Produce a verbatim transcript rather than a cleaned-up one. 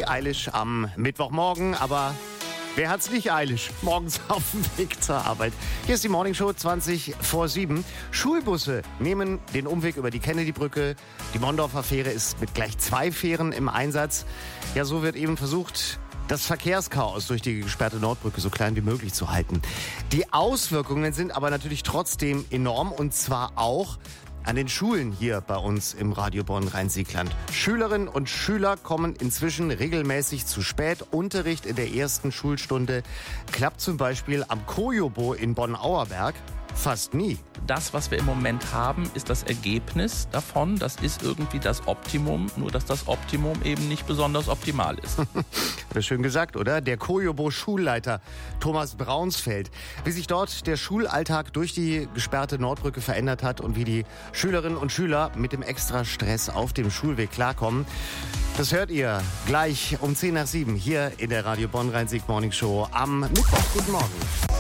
Billie Eilish am Mittwochmorgen, aber wer hat's nicht eilig? Morgens auf dem Weg zur Arbeit. Hier ist die Morningshow zwanzig vor sieben. Schulbusse nehmen den Umweg über die Kennedy-Brücke. Die Mondorfer Fähre ist mit gleich zwei Fähren im Einsatz. Ja, so wird eben versucht, das Verkehrschaos durch die gesperrte Nordbrücke so klein wie möglich zu halten. Die Auswirkungen sind aber natürlich trotzdem enorm, und zwar auch an den Schulen hier bei uns im Radio Bonn-Rhein-Sieg-Land. Schülerinnen und Schüler kommen inzwischen regelmäßig zu spät. Unterricht in der ersten Schulstunde klappt zum Beispiel am Kojobo in Bonn-Auerberg fast nie. Das, was wir im Moment haben, ist das Ergebnis davon. Das ist irgendwie das Optimum, nur dass das Optimum eben nicht besonders optimal ist. Das ist schön gesagt, oder? Der Kojobo-Schulleiter Thomas Braunsfeld. Wie sich dort der Schulalltag durch die gesperrte Nordbrücke verändert hat und wie die Schülerinnen und Schüler mit dem extra Stress auf dem Schulweg klarkommen, das hört ihr gleich um zehn nach sieben hier in der Radio Bonn-Rhein-Sieg Morning Show am Mittwoch. Guten Morgen.